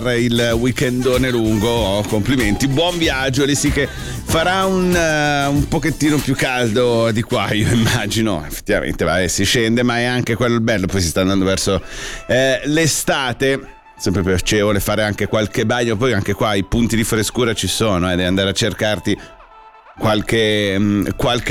il weekendone lungo. Complimenti, buon viaggio. Lì sì che farà un pochettino più caldo di qua, io immagino. Effettivamente si scende, ma è anche quello il bello. Poi si sta andando verso l'estate, sempre piacevole fare anche qualche bagno. Poi anche qua i punti di frescura ci sono, devi andare a cercarti qualche